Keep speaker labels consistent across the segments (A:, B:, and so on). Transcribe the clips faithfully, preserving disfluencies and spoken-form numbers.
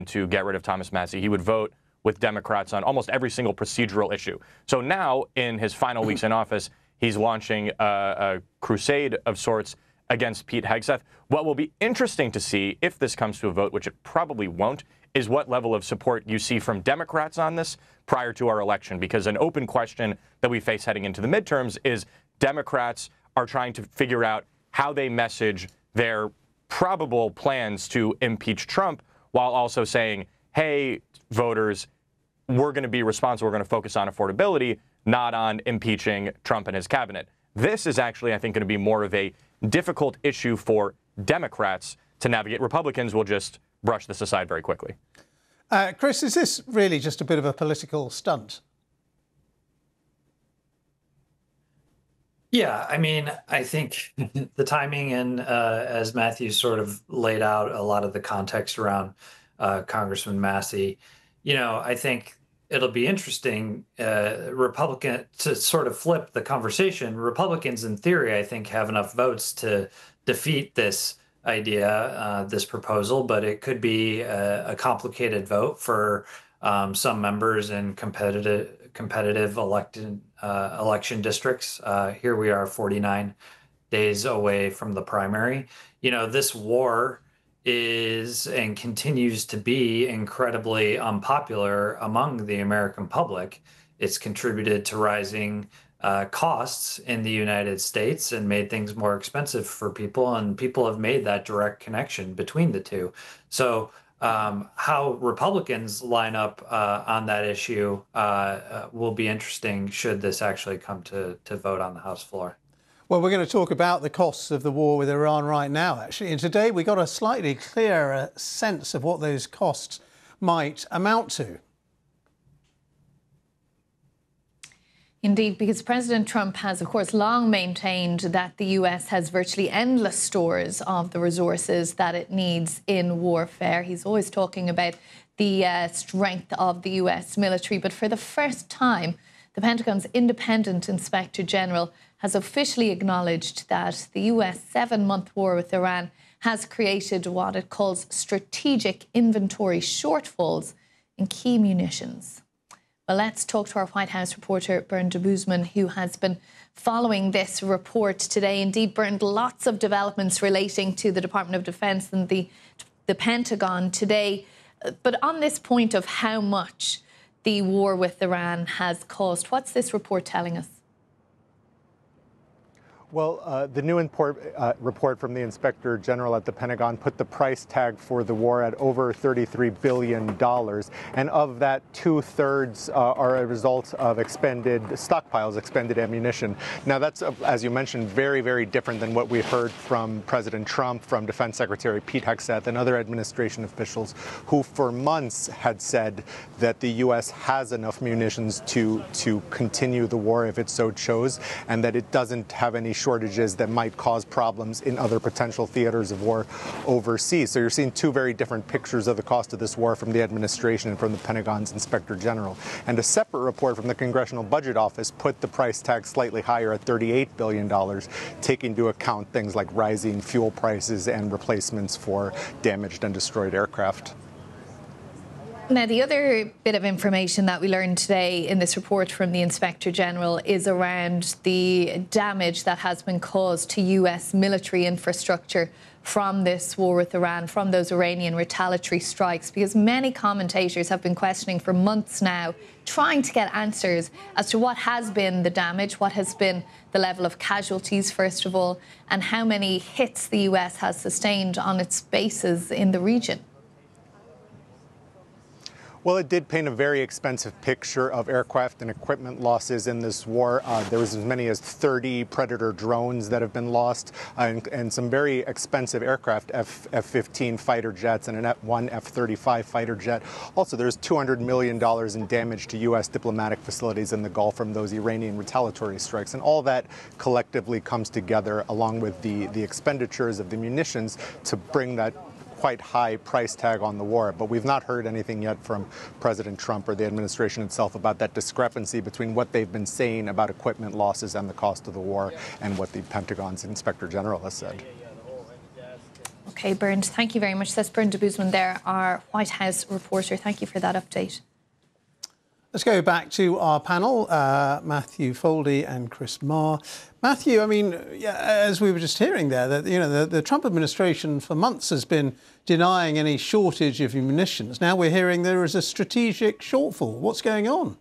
A: to get rid of Thomas Massie, he would vote with Democrats on almost every single procedural issue. So now, in his final weeks in office, he's launching a, a crusade of sorts against Pete Hegseth. What will be interesting to see, if this comes to a vote, which it probably won't, is what level of support you see from Democrats on this prior to our election. Because an open question that we face heading into the midterms is Democrats are trying to figure out how they message their probable plans to impeach Trump while also saying, hey, voters, we're going to be responsible. We're going to focus on affordability, not on impeaching Trump and his cabinet. This is actually, I think, going to be more of a difficult issue for Democrats to navigate. Republicans will just brush this aside very quickly.
B: Uh, Chris, is this really just a bit of a political stunt?
C: Yeah, I mean, I think the timing and uh, as Matthew sort of laid out a lot of the context around uh, Congressman Massie, you know, I think it'll be interesting, uh, Republican to sort of flip the conversation. Republicans, in theory, I think have enough votes to defeat this idea, uh, this proposal, but it could be a, a complicated vote for um, some members in competitive competitive elected uh, election districts. Uh, here we are, forty-nine days away from the primary. You know, this war is and continues to be incredibly unpopular among the American public. It's contributed to rising uh, costs in the United States and made things more expensive for people, and people have made that direct connection between the two. So um, how Republicans line up uh, on that issue uh, uh, will be interesting should this actually come to, to vote on the House floor.
B: Well, we're going to talk about the costs of the war with Iran right now, actually. And today we got a slightly clearer sense of what those costs might amount to.
D: Indeed, because President Trump has, of course, long maintained that the U S has virtually endless stores of the resources that it needs in warfare. He's always talking about the uh, strength of the U S military. But for the first time, the Pentagon's independent inspector general has officially acknowledged that the U S seven-month war with Iran has created what it calls strategic inventory shortfalls in key munitions. Well, let's talk to our White House reporter, Bernd Debusmann, who has been following this report today. Indeed, Bernd, lots of developments relating to the Department of Defense and the, the Pentagon today. But on this point of how much the war with Iran has cost, what's this report telling us?
E: Well, uh, the new import, uh, report from the Inspector General at the Pentagon put the price tag for the war at over thirty-three billion dollars. And of that, two-thirds uh, are a result of expended stockpiles, expended ammunition. Now, that's, uh, as you mentioned, very, very different than what we heard from President Trump, from Defense Secretary Pete Hegseth, and other administration officials who for months had said that the U S has enough munitions to, to continue the war if it so chose, and that it doesn't have any shortages that might cause problems in other potential theaters of war overseas. So you're seeing two very different pictures of the cost of this war from the administration and from the Pentagon's Inspector General. And a separate report from the Congressional Budget Office put the price tag slightly higher at thirty-eight billion dollars, taking into account things like rising fuel prices and replacements for damaged and destroyed aircraft.
D: Now, the other bit of information that we learned today in this report from the Inspector General is around the damage that has been caused to U S military infrastructure from this war with Iran, from those Iranian retaliatory strikes, because many commentators have been questioning for months now, trying to get answers as to what has been the damage, what has been the level of casualties, first of all, and how many hits the U S has sustained on its bases in the region.
E: Well, it did paint a very expensive picture of aircraft and equipment losses in this war. Uh, there was as many as thirty Predator drones that have been lost, uh, and, and some very expensive aircraft, F fifteen fighter jets and an F one F thirty-five fighter jet. Also, there's two hundred million dollars in damage to U S diplomatic facilities in the Gulf from those Iranian retaliatory strikes. And all that collectively comes together, along with the, the expenditures of the munitions, to bring that quite high price tag on the war. But we've not heard anything yet from President Trump or the administration itself about that discrepancy between what they've been saying about equipment losses and the cost of the war and what the Pentagon's Inspector General has said.
D: Okay, Bernd, thank you very much. That's Bernd Debusman there, our White House reporter. Thank you for that update.
B: Let's go back to our panel, uh, Matthew Foldy and Chris Marr. Matthew, I mean, yeah, as we were just hearing there, that you know the, the Trump administration for months has been denying any shortage of munitions. Now we're hearing there is a strategic shortfall. What's going on?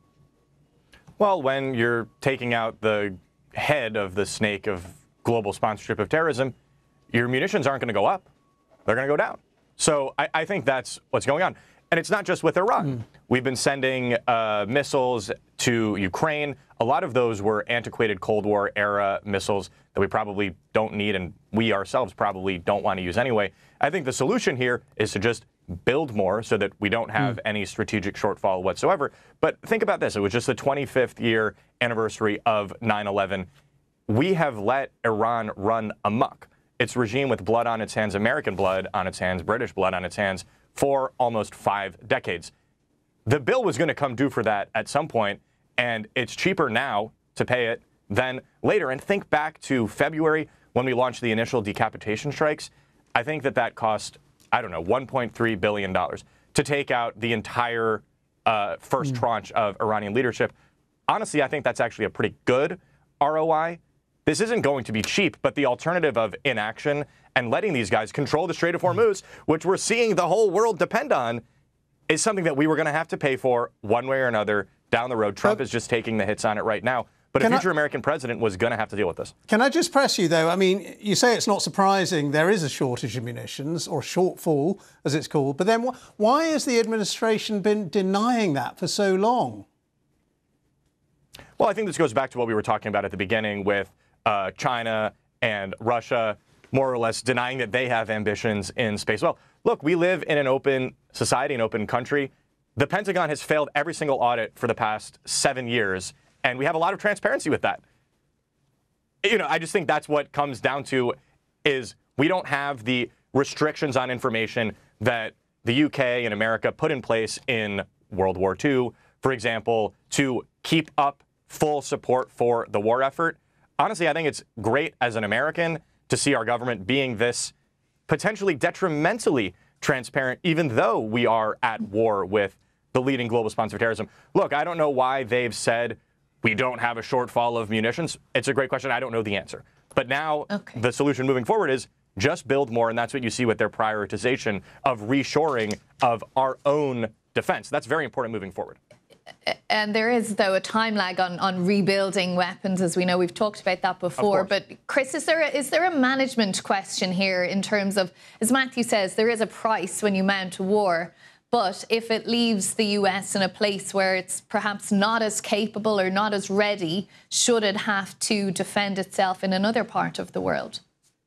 A: Well, when you're taking out the head of the snake of global sponsorship of terrorism, your munitions aren't going to go up. They're going to go down. So I, I think that's what's going on. And it's not just with Iran. Mm. We've been sending uh, missiles to Ukraine. A lot of those were antiquated Cold War era missiles that we probably don't need, and we ourselves probably don't want to use anyway. I think the solution here is to just build more so that we don't have mm. any strategic shortfall whatsoever. But think about this. It was just the twenty-fifth year anniversary of nine eleven. We have let Iran run amok. Its regime with blood on its hands, American blood on its hands, British blood on its hands, for almost five decades. The bill was going to come due for that at some point, and it's cheaper now to pay it than later. And think back to February when we launched the initial decapitation strikes. I think that that cost, I don't know, one point three billion dollars to take out the entire uh, first mm. tranche of Iranian leadership. Honestly, I think that's actually a pretty good R O I. This isn't going to be cheap, but the alternative of inaction and letting these guys control the Strait of Hormuz, which we're seeing the whole world depend on, is something that we were going to have to pay for one way or another down the road. Trump but, is just taking the hits on it right now. But a future I, American president was going to have to deal with this.
B: Can I just press you, though? I mean, you say it's not surprising there is a shortage of munitions, or shortfall, as it's called. But then wh- why has the administration been denying that for so long?
A: Well, I think this goes back to what we were talking about at the beginning with uh, China and Russia more or less denying that they have ambitions in space. Well, look, we live in an open society, an open country. The Pentagon has failed every single audit for the past seven years, and we have a lot of transparency with that. You know, I just think that's what comes down to is we don't have the restrictions on information that the U K and America put in place in World War Two, for example, to keep up full support for the war effort. Honestly, I think it's great as an American to see our government being this potentially detrimentally transparent, even though we are at war with the leading global sponsor of terrorism. Look, I don't know why they've said we don't have a shortfall of munitions. It's a great question. I don't know the answer. But now okay. the solution moving forward is just build more, and that's what you see with their prioritization of reshoring of our own defense. That's very important moving forward.
D: And there is, though, a time lag on, on rebuilding weapons, as we know. We've talked about that before. But, Chris, is there, a, is there a management question here in terms of, as Matthew says, there is a price when you mount a war. But if it leaves the U S in a place where it's perhaps not as capable or not as ready, should it have to defend itself in another part of the world?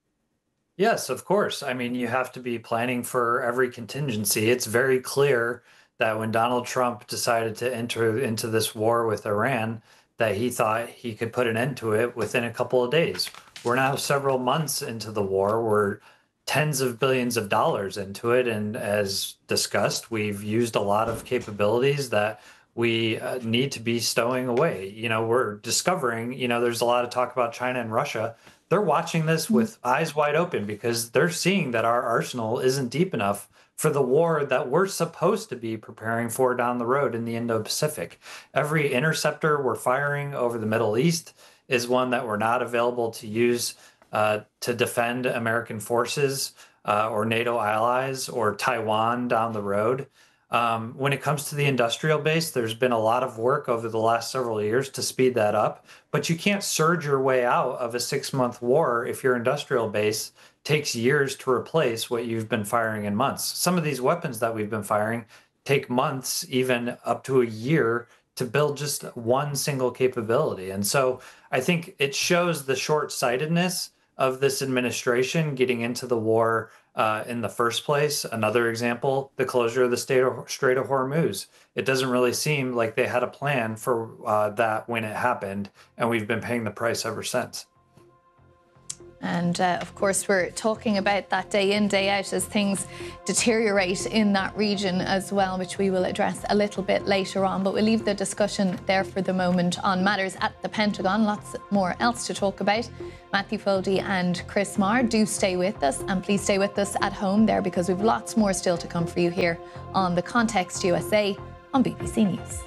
C: Yes, of course. I mean, you have to be planning for every contingency. It's very clear that when Donald Trump decided to enter into this war with Iran, that he thought he could put an end to it within a couple of days. We're now several months into the war. We're tens of billions of dollars into it. And as discussed, we've used a lot of capabilities that we uh, need to be stowing away. You know, we're discovering, you know, there's a lot of talk about China and Russia. They're watching this with eyes wide open because they're seeing that our arsenal isn't deep enough for the war that we're supposed to be preparing for down the road in the Indo-Pacific. Every interceptor we're firing over the Middle East is one that we're not available to use uh, to defend American forces uh, or NATO allies or Taiwan down the road. Um, when it comes to the industrial base, there's been a lot of work over the last several years to speed that up, but you can't surge your way out of a six-month war if your industrial base takes years to replace what you've been firing in months. Some of these weapons that we've been firing take months, even up to a year, to build just one single capability. And so I think it shows the short-sightedness of this administration getting into the war uh, in the first place. Another example, the closure of the Strait of, Strait of Hormuz. It doesn't really seem like they had a plan for uh, that when it happened, and we've been paying the price ever since.
D: And uh, of course, we're talking about that day in, day out as things deteriorate in that region as well, which we will address a little bit later on. But we'll leave the discussion there for the moment on matters at the Pentagon. Lots more else to talk about. Matthew Foldy and Chris Marr, do stay with us, and please stay with us at home there, because we've lots more still to come for you here on The Context U S A on B B C News.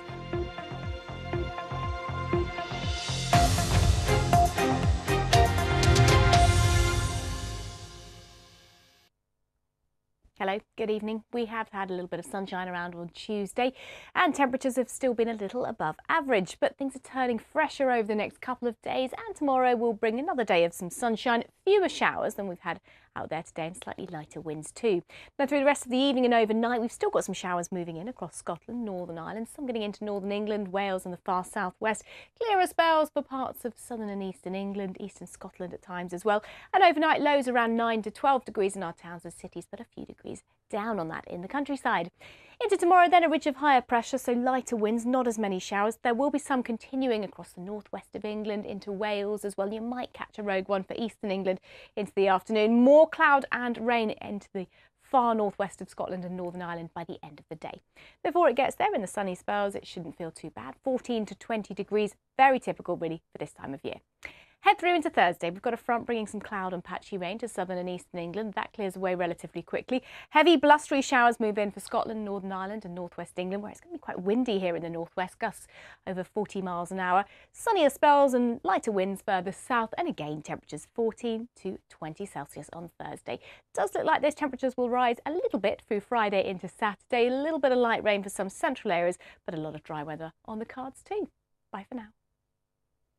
F: Hello, good evening. We have had a little bit of sunshine around on Tuesday and temperatures have still been a little above average, but things are turning fresher over the next couple of days, and tomorrow will bring another day of some sunshine, fewer showers than we've had out there today, and slightly lighter winds too. Now through the rest of the evening and overnight, we've still got some showers moving in across Scotland, Northern Ireland, some getting into northern England, Wales and the far southwest. Clearer spells for parts of southern and eastern England, eastern Scotland at times as well. And overnight lows around nine to twelve degrees in our towns and cities, but a few degrees down on that in the countryside. Into tomorrow then, a ridge of higher pressure, so lighter winds, not as many showers. There will be some continuing across the northwest of England into Wales as well. You might catch a rogue one for eastern England into the afternoon. More cloud and rain into the far northwest of Scotland and Northern Ireland by the end of the day. Before it gets there, in the sunny spells, it shouldn't feel too bad. fourteen to twenty degrees, very typical really for this time of year. Head through into Thursday. We've got a front bringing some cloud and patchy rain to southern and eastern England. That clears away relatively quickly. Heavy blustery showers move in for Scotland, Northern Ireland and northwest England, where it's going to be quite windy here in the northwest, gusts over forty miles an hour. Sunnier spells and lighter winds further south, and again temperatures fourteen to twenty Celsius on Thursday. It does look like those temperatures will rise a little bit through Friday into Saturday. A little bit of light rain for some central areas, but a lot of dry weather on the cards too. Bye for now.